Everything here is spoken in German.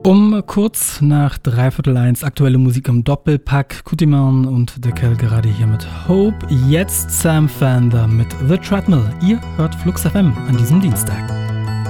Um kurz nach 1:15 aktuelle Musik im Doppelpack. Kutiman und Deckel gerade hier mit Hope. Jetzt Sam Fender mit The Treadmill. Ihr hört Flux FM an diesem Dienstag.